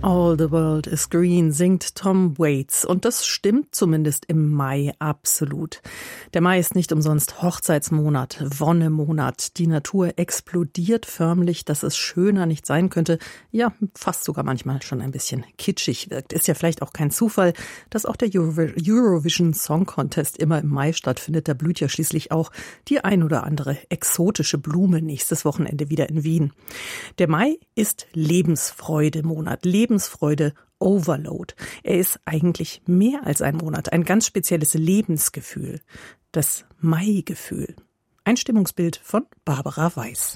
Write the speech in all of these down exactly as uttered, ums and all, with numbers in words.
All the World is Green singt Tom Waits und das stimmt zumindest im Mai absolut. Der Mai ist nicht umsonst Hochzeitsmonat, Wonnemonat. Die Natur explodiert förmlich, dass es schöner nicht sein könnte. Ja, fast sogar manchmal schon ein bisschen kitschig wirkt. Ist ja vielleicht auch kein Zufall, dass auch der Eurovision Song Contest immer im Mai stattfindet. Da blüht ja schließlich auch die ein oder andere exotische Blume nächstes Wochenende wieder in Wien. Der Mai ist Lebensfreude-Monat. Lebensfreude Overload. Er ist eigentlich mehr als ein Monat, ein ganz spezielles Lebensgefühl, das Mai-Gefühl. Ein Stimmungsbild von Barbara Weiß.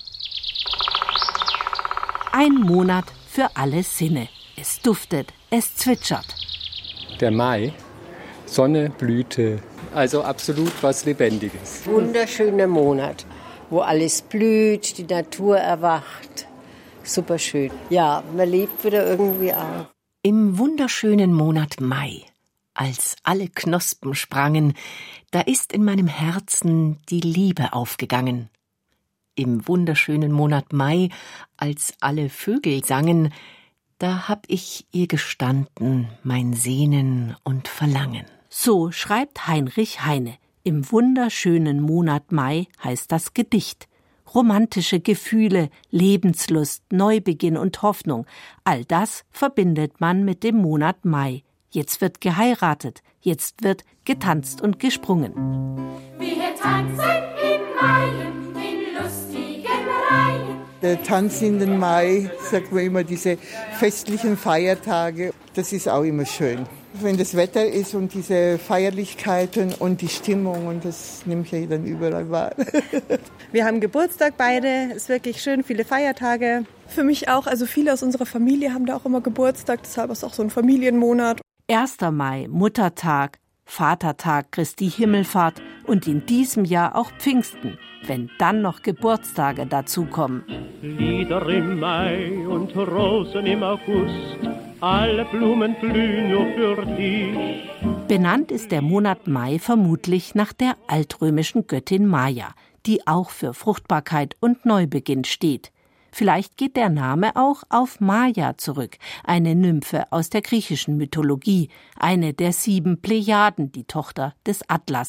Ein Monat für alle Sinne. Es duftet, es zwitschert. Der Mai, Sonne, Blüte, also absolut was Lebendiges. Wunderschöner Monat, wo alles blüht, die Natur erwacht. Super schön. Ja, man lebt wieder irgendwie auch. Im wunderschönen Monat Mai, als alle Knospen sprangen, da ist in meinem Herzen die Liebe aufgegangen. Im wunderschönen Monat Mai, als alle Vögel sangen, da hab ich ihr gestanden, mein Sehnen und Verlangen. So schreibt Heinrich Heine. Im wunderschönen Monat Mai heißt das Gedicht. Romantische Gefühle, Lebenslust, Neubeginn und Hoffnung, all das verbindet man mit dem Monat Mai. Jetzt wird geheiratet, jetzt wird getanzt und gesprungen. Wir tanzen im Mai, in lustigen Reihen. Der Tanz in den Mai, sagt man immer, diese festlichen Feiertage, das ist auch immer schön. Wenn das Wetter ist und diese Feierlichkeiten und die Stimmung, und das nehme ich ja dann überall wahr. Wir haben Geburtstag beide, ist wirklich schön, viele Feiertage. Für mich auch, also viele aus unserer Familie haben da auch immer Geburtstag, deshalb ist es auch so ein Familienmonat. erster Mai, Muttertag, Vatertag, Christi Himmelfahrt und in diesem Jahr auch Pfingsten, wenn dann noch Geburtstage dazukommen. Lieder im Mai und Rosen im August, alle Blumen blühen nur für dich. Benannt ist der Monat Mai vermutlich nach der altrömischen Göttin Maja, die auch für Fruchtbarkeit und Neubeginn steht. Vielleicht geht der Name auch auf Maja zurück, eine Nymphe aus der griechischen Mythologie, eine der sieben Plejaden, die Tochter des Atlas.